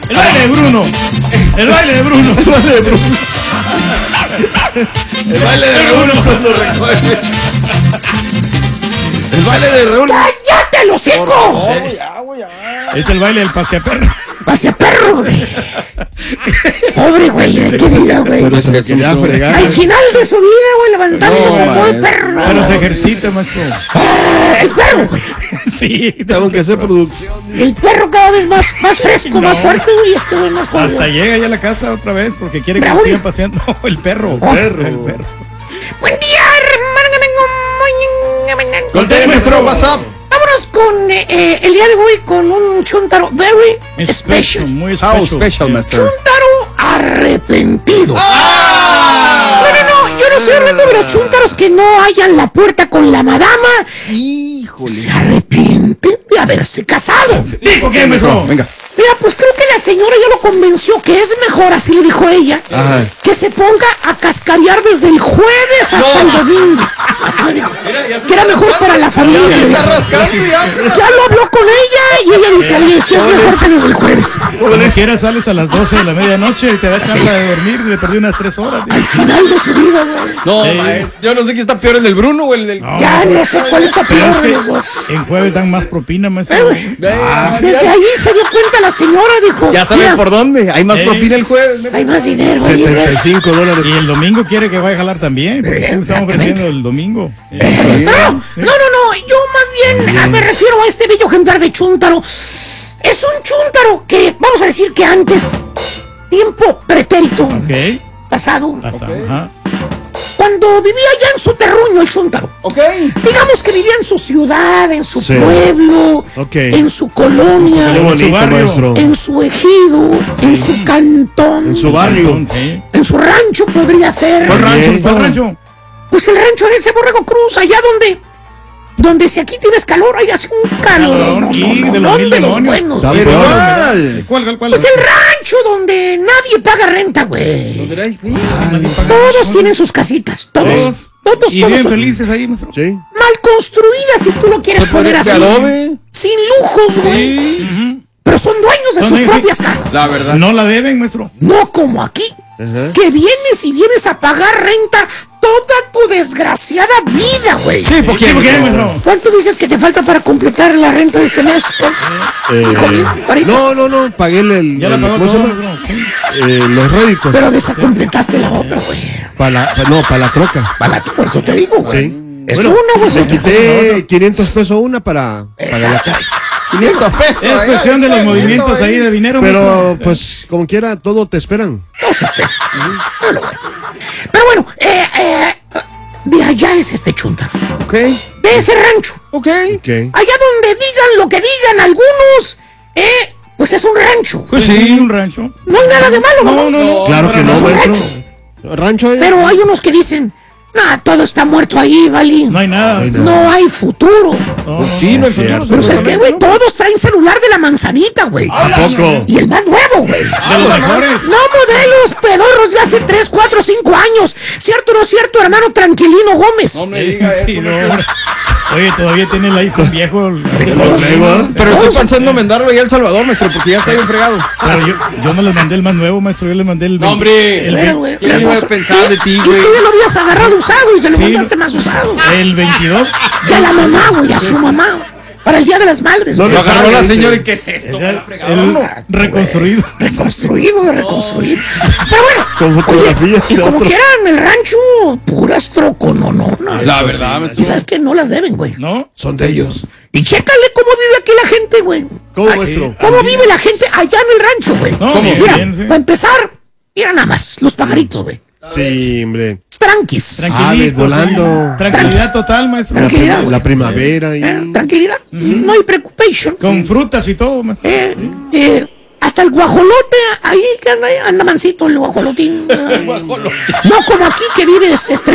El baile de Bruno. El baile de Bruno. El baile de Bruno. El baile de Bruno cuando recoge. El baile de Raúl. ¡Cállate, el hocico! Es el baile del paseaperro. ¡Paseaperro, güey! Pobre güey, ¿de qué vida, güey? Pero se quería fregar. Al final de su vida, güey, levantando como de perro. Pero se ejercita, maestro. El perro, güey. Sí. Tengo que hacer producción. El perro cada vez más fresco, más fuerte, güey. Este güey más jodido. Hasta llega ya a la casa otra vez porque quiere que Raúl. sigan paseando. El perro. Buen día, hermano. Contén nuestro WhatsApp. Vámonos con el día de hoy con un chuntaro very special. Muy How special. special, master. Chuntaro arrepentido. No, yo no estoy hablando de los chúntaros que no hallan la puerta con la madama. Híjole. Se arrepienten de haberse casado. ¿Por qué, maestro? Venga. Mira, pues creo que la señora ya lo convenció que es mejor, así le dijo ella, Ajá. que se ponga a cascarear desde el jueves hasta el domingo. Así le dijo. Que era mejor para la familia. Ya se le está dijo. rascando ya. Ya lo habló con ella y ella dice, oye, si es mejor que desde el jueves. Como quiera sales a las 12 de la medianoche y te da chance de dormir y le perdí unas 3 horas. Al final de su vida, güey. No, maestro. Yo no sé qué está peor, el del Bruno o el del. No, Ya no sé cuál está pero peor es de que los dos. en jueves dan más propina, maestro. Desde ahí se dio cuenta la señora, dijo, Ya saben mira, por dónde. Hay más Ey. propina el jueves. hay más dinero. oye, güey. $75. Y el domingo quiere que vaya a jalar también. Porque estamos ofreciendo el domingo. No, yo más bien me refiero a este bello ejemplar de chúntaro. Es un chúntaro que, vamos a decir que antes, tiempo pretérito, Ok. pasado, Pasa, ajá. cuando vivía ya en su terruño el chúntaro. Ok. Digamos que vivía en su ciudad, en su Sí. pueblo, Ok. en su colonia, Qué En su bonito, barrio. maestro. en su ejido, en su cantón, En su barrio. Sí. en su rancho podría ser. ¿Cuál rancho? Bien. ¿Cuál rancho? Pues el rancho de ese Borrego Cruz, allá donde si aquí tienes calor, ahí hace un calor. Calorón, sí, de los mil de los demonios. buenos. Está güey. peor. ¿Cuál? Pues el rancho donde nadie paga renta, güey. Nadie paga Todos nada. tienen sus casitas, todos. Todos, Y bien todos. felices ahí, maestro. Sí. Mal construidas, si tú lo quieres poner así. adobe. Sin lujos, güey. Ujú. Pero son dueños de Son sus dueños, propias casas. La verdad. No la deben, maestro. No como aquí. Ajá. Que vienes a pagar renta toda tu desgraciada vida, güey. Sí, ¿por qué, maestro? ¿Cuánto dices que te falta para completar la renta de este mes? Hijo mío, ahorita. No, pagué el. Ya la pagó ¿cómo se todo, llama? maestro. Sí. Los réditos. Pero desacompletaste la otra, güey. Para la troca. Por eso te digo, güey. Sí. Es Bueno, una, güey. le quité 500 pesos una para la Exacto. 500 pesos. Es cuestión de los movimientos ahí de dinero, Pero maestro. pues como quiera, todo te esperan. No se espera. No lo veo. Pero bueno, de allá es este chúntaro. Ok. De ese rancho. Ok. Allá donde digan lo que digan algunos, pues es un rancho. Pues sí, un rancho. No hay nada de malo, ¿no? No. Claro que para no, es un maestro. rancho. Rancho es. Pero hay unos que dicen, todo está muerto ahí, ¿vale? No hay nada. maestro. No hay futuro. No, sí, no es hay cierto. Pero ¿sabes qué, güey? Todos traen celular de la manzanita, güey. Tampoco. Y el más nuevo, güey. De los mejores. No modelos pedorros de hace 3, 4, 5 años. ¿Cierto o no es cierto, hermano Tranquilino Gómez? No me diga eso. Sí, no. Oye, todavía tiene el iPhone viejo. Pero estoy pensando en mandarlo allá a El Salvador, maestro, porque ya está bien fregado. Pero yo no les mandé el más nuevo, maestro. Yo les mandé el. No, hombre. El, Mira, güey, ¿Quién una iba a cosa. pensar de ti, Y güey? tú ya lo habías agarrado usado y se lo Sí. mandaste más usado. el 22. Y a la mamá, güey, a su mamá. Para el Día de las Madres, Lo güey. agarró la señora y ¿qué es esto? El Exacto, reconstruido. Reconstruido, de reconstruir. Pero bueno, Con fotografías y de como otro. quieran en el rancho, puras troconononas. La verdad, maestro. Y sabes que no las deben, güey. ¿No? Son de ellos. Y chécale cómo vive aquí la gente, güey. ¿Cómo, Ay, maestro? ¿Cómo vive la gente allá en el rancho, güey? No, bien, Mira, bien, sí. para empezar, mira nada más, los pajaritos, güey. Sí, hombre. Tranquis. Tranquilito, volando. sí. Tranquilidad total, maestro. Tranquilidad, güey. La primavera. Y... Tranquilidad. No hay preocupación. Con frutas y todo, maestro. Hasta el guajolote, ahí que anda mansito el guajolotín. No como aquí que vives